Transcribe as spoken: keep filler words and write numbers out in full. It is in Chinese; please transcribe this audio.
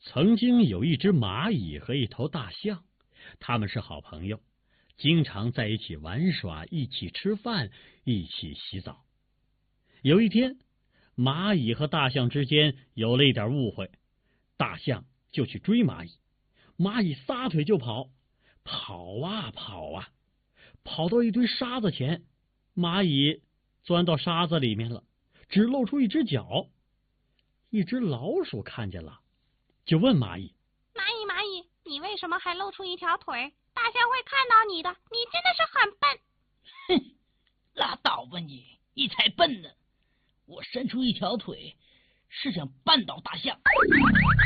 曾经有一只蚂蚁和一头大象，他们是好朋友，经常在一起玩耍，一起吃饭，一起洗澡。有一天，蚂蚁和大象之间有了一点误会，大象就去追蚂蚁，蚂蚁撒腿就跑，跑啊跑啊，跑到一堆沙子前，蚂蚁钻到沙子里面了，只露出一只脚。一只老鼠看见了，就问蚂蚁： 蚂蚁蚂蚁，你为什么还露出一条腿？大象会看到你的，你真的是很笨。 哼，拉倒吧你，你才笨呢！我伸出一条腿是想绊倒大象。